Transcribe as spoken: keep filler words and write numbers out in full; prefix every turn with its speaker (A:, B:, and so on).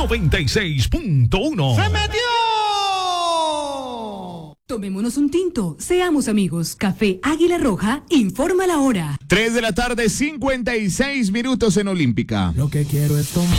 A: noventa y seis punto uno.
B: ¡Se metió!
C: Tomémonos un tinto, seamos amigos. Café Águila Roja informa la hora.
D: tres de la tarde, cincuenta y seis minutos en Olímpica.
B: Lo que quiero es tomar.